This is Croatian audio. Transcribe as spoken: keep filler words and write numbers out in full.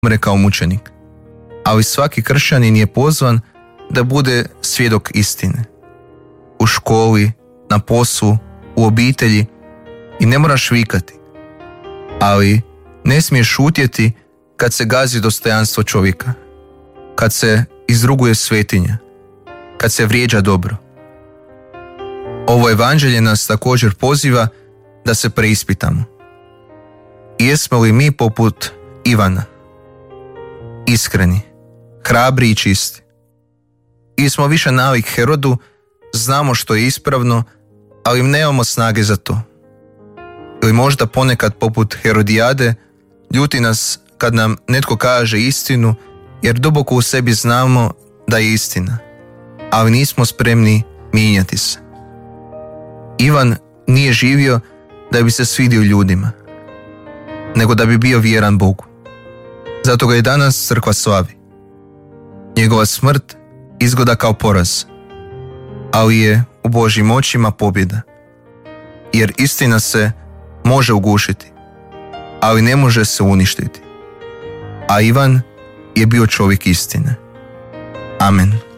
umre kao mučenik. Ali svaki kršćanin je pozvan da bude svjedok istine. U školi, na poslu, u obitelji i ne moraš vikati. Ali ne smiješ šutjeti kad se gazi dostojanstvo čovjeka, kad se izruguje svetinja, kad se vrijeđa dobro. Ovo evanđelje nas također poziva da se preispitamo. Jesmo li mi poput Ivana? Iskreni, hrabri i čisti. Ili smo više nalik Herodu, znamo što je ispravno, ali nemamo snage za to. Ili možda ponekad poput Herodijade, ljuti nas kad nam netko kaže istinu, jer duboko u sebi znamo da je istina, ali nismo spremni mijenjati se. Ivan nije živio da bi se svidio ljudima, nego da bi bio vjeran Bogu. Zato ga i danas crkva slavi. Njegova smrt izgleda kao poraz, ali je u Božjim očima pobjeda. Jer istina se može ugušiti, ali ne može se uništiti. A Ivan je bio čovjek istine. Amen.